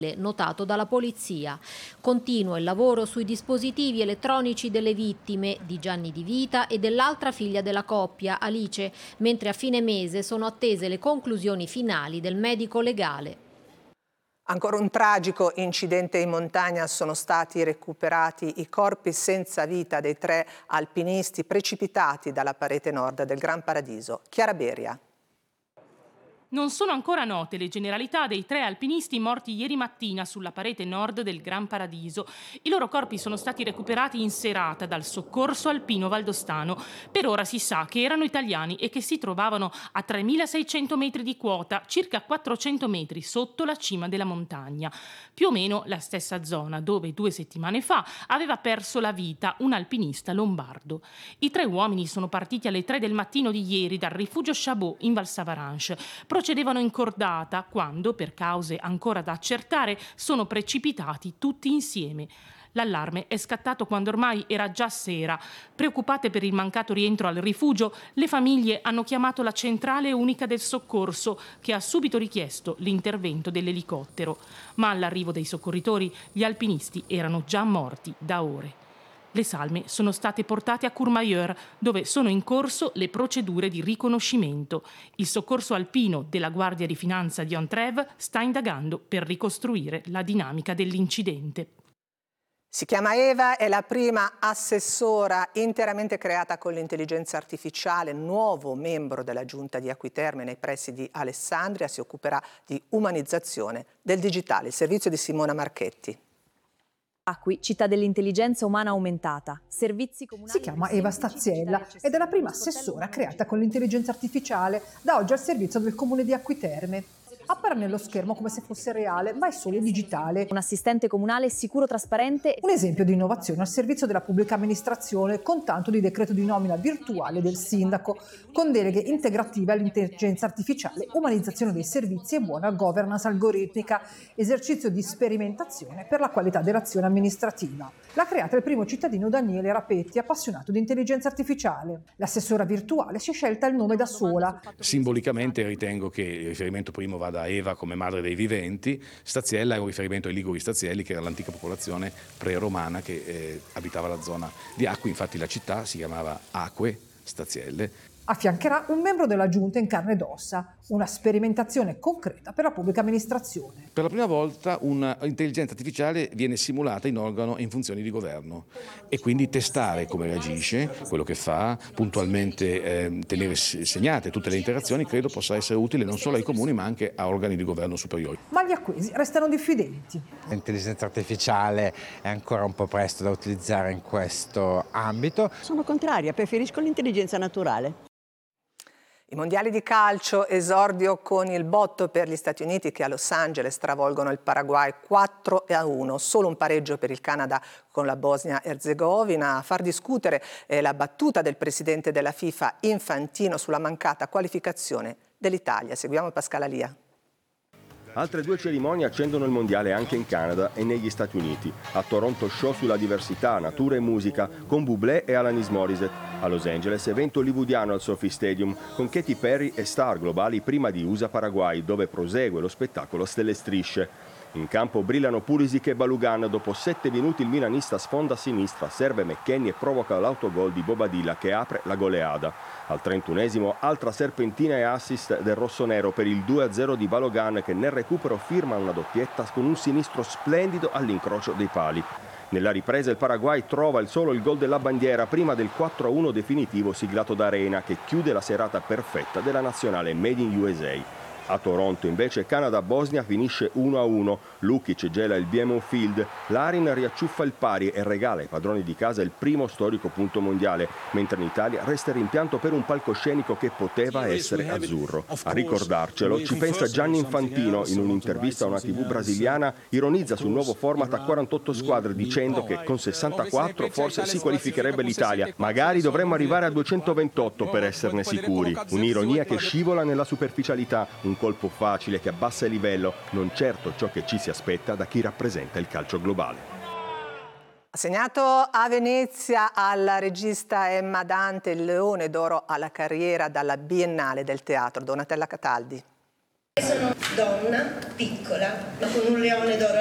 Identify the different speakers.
Speaker 1: notato dalla polizia. Continua il lavoro sui dispositivi elettronici delle vittime, di Gianni Di Vita e dell'altra figlia della coppia, Alice, mentre a fine mese sono attese le conclusioni finali del medico legale.
Speaker 2: Ancora un tragico incidente in montagna, sono stati recuperati i corpi senza vita dei 3 alpinisti precipitati dalla parete nord del Gran Paradiso. Chiara Beria.
Speaker 3: Non sono ancora note le generalità dei 3 alpinisti morti ieri mattina sulla parete nord del Gran Paradiso. I loro corpi sono stati recuperati in serata dal soccorso alpino valdostano. Per ora si sa che erano italiani e che si trovavano a 3.600 metri di quota, circa 400 metri sotto la cima della montagna. Più o meno la stessa zona dove 2 settimane fa aveva perso la vita un alpinista lombardo. I 3 uomini sono partiti alle 3 del mattino di ieri dal rifugio Chabot in Val Savaranche. Procedevano in cordata quando, per cause ancora da accertare, sono precipitati tutti insieme. L'allarme è scattato quando ormai era già sera. Preoccupate per il mancato rientro al rifugio, le famiglie hanno chiamato la centrale unica del soccorso, che ha subito richiesto l'intervento dell'elicottero. Ma all'arrivo dei soccorritori gli alpinisti erano già morti da ore. Le salme sono state portate a Courmayeur, dove sono in corso le procedure di riconoscimento. Il soccorso alpino della Guardia di Finanza di Entrèves sta indagando per ricostruire la dinamica dell'incidente.
Speaker 2: Si chiama Eva, è la prima assessora interamente creata con l'intelligenza artificiale, nuovo membro della giunta di Acquiterme nei pressi di Alessandria, si occuperà di umanizzazione del digitale, il servizio di Simona Marchetti.
Speaker 4: Acqui, città dell'intelligenza umana aumentata, servizi comunali.
Speaker 5: Si chiama Eva Staziella ed è la prima assessora creata con l'intelligenza artificiale, da oggi al servizio del comune di Acquiterme. Appare nello schermo come se fosse reale, ma è solo digitale.
Speaker 4: Un assistente comunale sicuro, trasparente.
Speaker 5: Un esempio di innovazione al servizio della pubblica amministrazione con tanto di decreto di nomina virtuale del sindaco, con deleghe integrative all'intelligenza artificiale, umanizzazione dei servizi e buona governance algoritmica, esercizio di sperimentazione per la qualità dell'azione amministrativa. L'ha creata il primo cittadino Daniele Rapetti, appassionato di intelligenza artificiale. L'assessora virtuale si è scelta il nome da sola.
Speaker 6: Simbolicamente ritengo che il riferimento primo vada a Eva come madre dei viventi. Staziella è un riferimento ai Liguri Stazielli, che era l'antica popolazione pre-romana che abitava la zona di Acqui. Infatti la città si chiamava Acque Stazielle.
Speaker 5: Affiancherà un membro della giunta in carne ed ossa, una sperimentazione concreta per la pubblica amministrazione.
Speaker 6: Per la prima volta un'intelligenza artificiale viene simulata in organo e in funzioni di governo e quindi testare come reagisce, quello che fa, puntualmente tenere segnate tutte le interazioni, credo possa essere utile non solo ai comuni ma anche a organi di governo superiori.
Speaker 5: Ma gli acquesi restano diffidenti.
Speaker 7: L'intelligenza artificiale è ancora un po' presto da utilizzare in questo ambito.
Speaker 8: Sono contraria, preferisco l'intelligenza naturale.
Speaker 2: I mondiali di calcio, esordio con il botto per gli Stati Uniti che a Los Angeles travolgono il Paraguay 4-1, solo un pareggio per il Canada con la Bosnia-Erzegovina. A far discutere la battuta del presidente della FIFA Infantino sulla mancata qualificazione dell'Italia. Seguiamo Pascal Alia.
Speaker 9: Altre 2 cerimonie accendono il mondiale anche in Canada e negli Stati Uniti. A Toronto show sulla diversità, natura e musica con Bublé e Alanis Morissette. A Los Angeles evento hollywoodiano al Sophie Stadium con Katy Perry e star globali prima di USA-Paraguay, dove prosegue lo spettacolo Stelle Strisce. In campo brillano Pulisic e Balugan. Dopo 7 minuti il milanista sfonda a sinistra, serve McKennie e provoca l'autogol di Bobadilla che apre la goleada. Al 31esimo altra serpentina e assist del rossonero per il 2-0 di Balogan, che nel recupero firma una doppietta con un sinistro splendido all'incrocio dei pali. Nella ripresa il Paraguay trova solo il gol della bandiera prima del 4-1 definitivo siglato da Arena, che chiude la serata perfetta della nazionale Made in USA. A Toronto invece Canada-Bosnia finisce 1-1, Lukic gela il BMO Field, Larin riacciuffa il pari e regala ai padroni di casa il primo storico punto mondiale, mentre in Italia resta il rimpianto per un palcoscenico che poteva essere azzurro. A ricordarcelo ci pensa Gianni Infantino in un'intervista a una TV brasiliana, ironizza sul nuovo format a 48 squadre dicendo che con 64 forse si qualificherebbe l'Italia, magari dovremmo arrivare a 228 per esserne sicuri. Un'ironia che scivola nella superficialità, un colpo facile che abbassa il livello, non certo ciò che ci si aspetta da chi rappresenta il calcio globale.
Speaker 2: Assegnato a Venezia alla regista Emma Dante il Leone d'Oro alla carriera dalla Biennale del Teatro. Donatella Cataldi.
Speaker 10: donna, piccola, ma con un leone d'oro